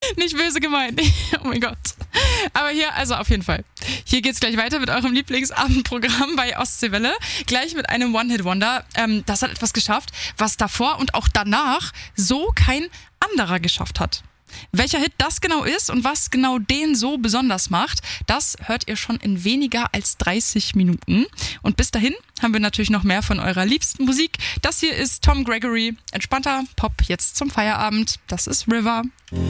Nicht böse gemeint. Oh mein Gott. Aber hier, also auf jeden Fall. Hier geht's gleich weiter mit eurem Lieblingsabendprogramm bei Ostseewelle. Gleich mit einem One-Hit-Wonder. Das hat etwas geschafft, was davor und auch danach so kein anderer geschafft hat. Welcher Hit das genau ist und was genau den so besonders macht, das hört ihr schon in weniger als 30 Minuten. Und bis dahin haben wir natürlich noch mehr von eurer liebsten Musik. Das hier ist Tom Gregory, entspannter Pop jetzt zum Feierabend. Das ist River.